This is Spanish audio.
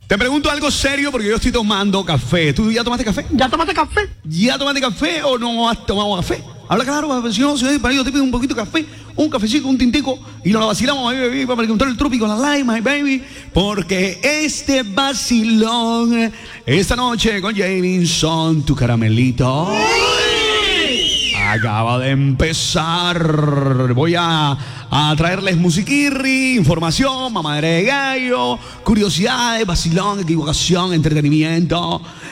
Te pregunto algo serio porque yo estoy tomando café. ¿Tú ya tomaste café? ¿Ya tomaste café? ¿Ya tomaste café o no has tomado café? Habla claro, si no, para yo te pido un poquito de café, un cafecito, un tintico y nos la vacilamos, my baby, para encontrar el trópico, la live, my baby. Porque este vacilón, esta noche con Jameson, tu caramelito, acaba de empezar. Voy a traerles musiquirri, información, mamadera de gallo, curiosidades, vacilón, equivocación, entretenimiento.